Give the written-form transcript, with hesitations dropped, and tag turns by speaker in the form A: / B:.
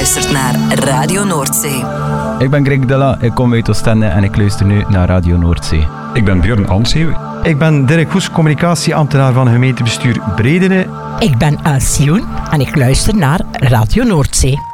A: luistert naar Radio Noordzee.
B: Ik ben Greg Della, ik kom uit Oostende en ik luister nu naar Radio Noordzee.
C: Ik ben Björn Anseeuw.
D: Ik ben Dirk Goes, communicatieambtenaar van gemeentebestuur Bredene.
E: Ik ben Sioen en ik luister naar Radio Noordzee.